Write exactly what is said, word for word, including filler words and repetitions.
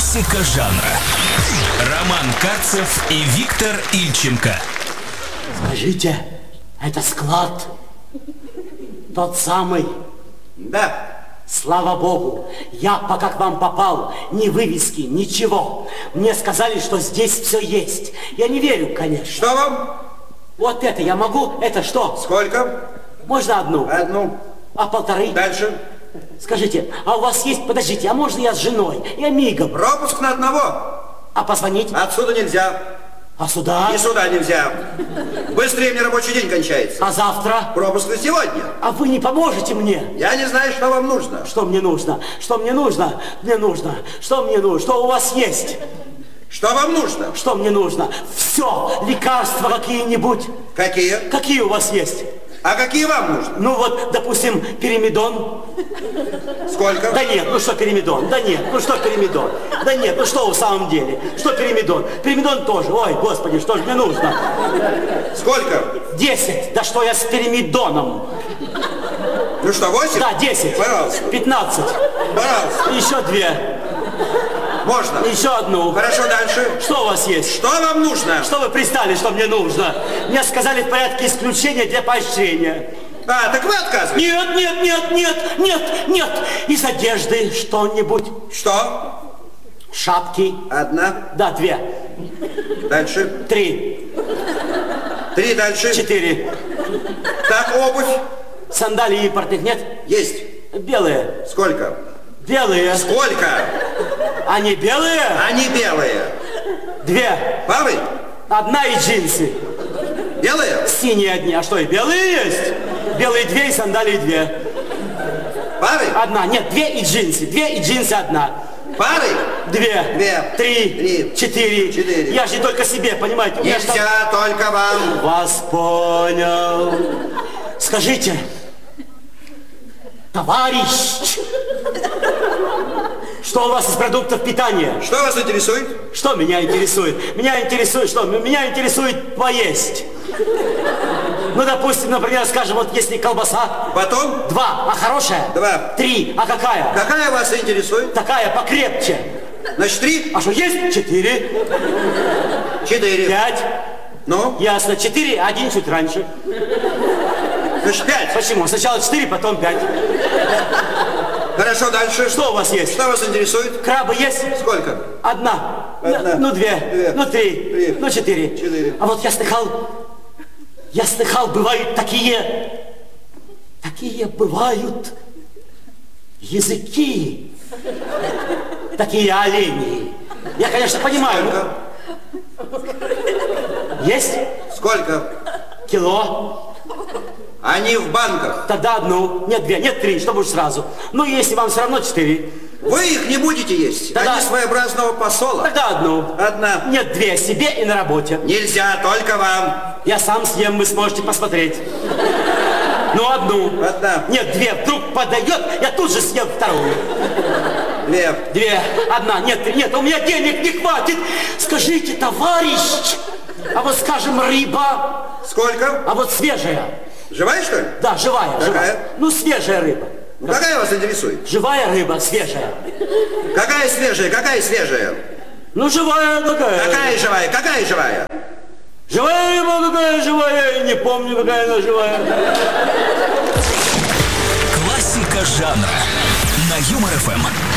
Классика жанра. Роман Карцев и Виктор Ильченко. Скажите, это склад? Тот самый? Да. Слава Богу, я пока к вам попал, ни вывески, ничего. Мне сказали, что здесь все есть. Я не верю, конечно. Что вам? Вот это я могу, это что? Сколько? Можно одну? Одну. А полторы? Дальше. Скажите, а у вас есть, подождите, а можно я с женой? Я мигом. Пропуск на одного. А позвонить? Отсюда нельзя. А сюда? И сюда нельзя. Быстрее мне рабочий день кончается. А завтра? Пропуск на сегодня. А вы не поможете мне? Я не знаю, что вам нужно. Что мне нужно? Что мне нужно? Мне нужно. Что мне нужно? Что у вас есть? Что вам нужно? Что мне нужно? Все. Лекарства какие-нибудь. Какие? Какие у вас есть? А какие вам нужны? Ну вот, допустим, пиримидон. Сколько? Да нет, ну что пиримидон? Да нет, ну что пиримидон? Да нет, ну что в самом деле? Что пиримидон? Пиримидон тоже. Ой, господи, что же мне нужно? Сколько? Десять. Да что я с пиримидоном? Ну что, восемь? Да, десять. Пожалуйста. Пятнадцать. Пожалуйста. Еще две. Можно. Еще одну. Хорошо, дальше. Что у вас есть? Что вам нужно? Что вы пристали, что мне нужно? Мне сказали в порядке исключения для поощрения. А, так вы отказываетесь? Нет, нет, нет, нет, нет, нет. Из одежды что-нибудь. Что? Шапки. Одна. Да, две. Дальше. Три. Три дальше. Четыре. Так, обувь. Сандалии импортных нет? Есть. Белые. Сколько? Белые. Сколько? Они белые? Они белые. Две. Пары? Одна и джинсы. Белые? Синие одни. А что, и белые есть? Белые две и сандалии две. Пары? Одна. Нет, две и джинсы. Две и джинсы одна. Пары? Две. Две. Три. Три. Четыре. Четыре. Я же не только себе, понимаете? у меня ж там- Нельзя, только вам. Вас понял. Скажите, товарищ, что у вас из продуктов питания? Что вас интересует? Что меня интересует? Меня интересует что? Меня интересует поесть. Ну, допустим, например, скажем, вот если колбаса. Потом? Два, а хорошая? Два. Три, а какая? Какая вас интересует? Такая покрепче. Значит, три? А что, есть? Четыре. Четыре. Пять. Ну? Ясно. Четыре, один чуть раньше. Значит, пять. Почему? Сначала четыре, потом пять. Хорошо, дальше. Что у вас есть? Что вас интересует? Крабы есть? Сколько? Одна. Одна. Ну, две. Две. Ну, три. Три. Ну, четыре. Четыре. А вот я слыхал, я слыхал, бывают такие, такие бывают языки, такие олени. Я, конечно, понимаю. Сколько? Есть? Сколько? Кило. Они в банках. Тогда одну. Нет, две. Нет, три. Что будет сразу? Ну, если вам все равно четыре. Вы их не будете есть. Тогда- Они своеобразного посола. Тогда одну. Одна. Нет, две. Себе и на работе. Нельзя, только вам. Я сам съем, вы сможете посмотреть. Ну, одну. Одна. Нет, две. Вдруг подойдет, я тут же съем вторую. Две. Две. Одна. Нет, три. Нет, у меня денег не хватит. Скажите, товарищ, а вот, скажем, рыба, Сколько? а вот свежая. Живая, что ли? Да, живая, Какая? живая. Ну, свежая рыба. Ну, какая вас интересует? Живая рыба, свежая. Какая свежая? Какая свежая? Ну, живая какая? Какая живая? Какая живая? Живая рыба какая живая, я не помню, какая она живая. Классика жанра на Юмор ФМ.